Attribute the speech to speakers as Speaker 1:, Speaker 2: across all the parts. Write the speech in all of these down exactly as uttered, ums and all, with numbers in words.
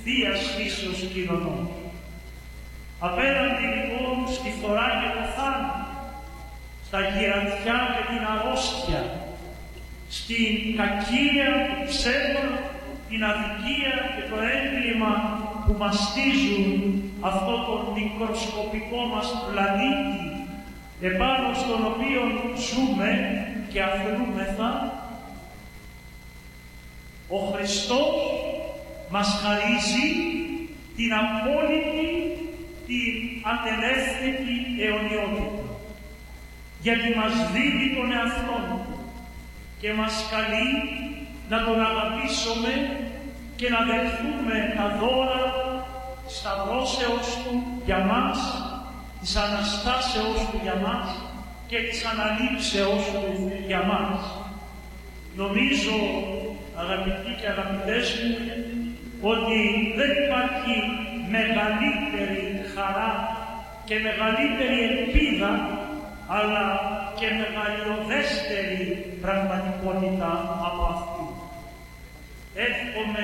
Speaker 1: θείας φύσεως κοινωνών. Απέναντι λοιπόν στη φθορά και το θάνατο, στα γυρατιά και την αρρώστια, στην κακία, το ψέμα, την αδικία και το έγκλημα που μαστίζουν αυτό το μικροσκοπικό μας πλανήτη, επάνω στον οποίο ζούμε και αφαιρούμεθα, ο Χριστός μας χαρίζει την απόλυτη, την ατελεύθερη αιωνιότητα, γιατί μας δίδει τον εαυτόν και μας καλεί να τον αγαπήσουμε και να δεχθούμε τα δώρα της σταυρώσεως Του για μας, της Αναστάσεως Του για μας και της Αναλήψεως Του για μας. Νομίζω, αγαπητοί και αγαπητές μου, ότι δεν υπάρχει μεγαλύτερη χαρά και μεγαλύτερη ελπίδα, αλλά και μεγαλειωδέστερη πραγματικότητα από αυτή. Εύχομαι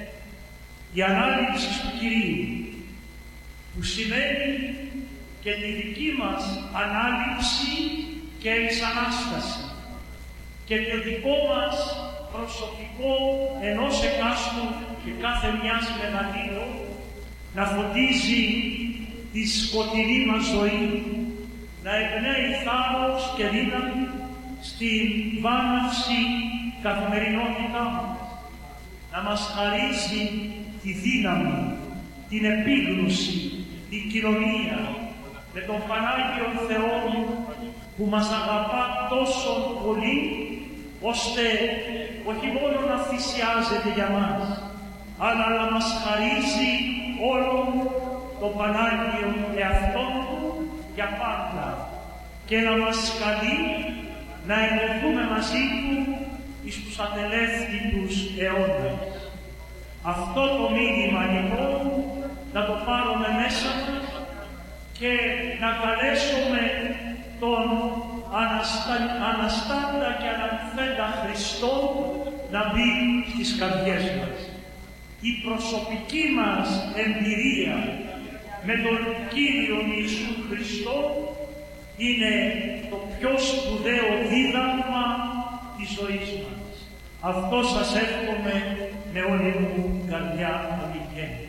Speaker 1: η ανάληψη του Κυρίου, που σημαίνει και τη δική μας ανάληψη και εξανάσταση και το δικό μας προσωπικό ενός εκάστου και κάθε μιας μεγαλύτερου να φωτίζει τη σκοτεινή μας ζωή, να εμπνέει θάρρος και δύναμη στην βάναυση καθημερινότητά μας, να μας χαρίσει τη δύναμη, την επίγνωση, την κοινωνία με τον Πανάγιο Θεό που μας αγαπά τόσο πολύ, ώστε όχι μόνο να θυσιάζεται για μας, αλλά να μας χαρίζει όλο το Πανάγιο εαυτό Του για πάντα και να μας καλεί να ενωθούμε μαζί Του εις τους ατελεύθερους αιώνες. Αυτό το μήνυμα λοιπόν να το πάρουμε μέσα μας και να καλέσουμε τον αναστα... αναστάντα και αναμφέντα Χριστό να μπει στις καρδιές μας. Η προσωπική μας εμπειρία με τον Κύριο Ιησού Χριστό είναι το πιο σπουδαίο δίδαγμα της ζωής μας. Αυτό σας εύχομαι με όλη μου την καρδιά αληθινή.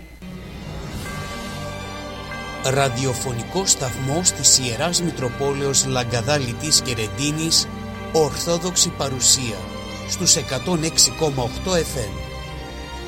Speaker 2: Ραδιοφωνικό σταθμός της Ιεράς Μητροπόλεως Λαγκαδάλητης και Ρεντίνης, Ορθόδοξη παρουσία στους εκατόν έξι κόμμα οκτώ εφ εμ.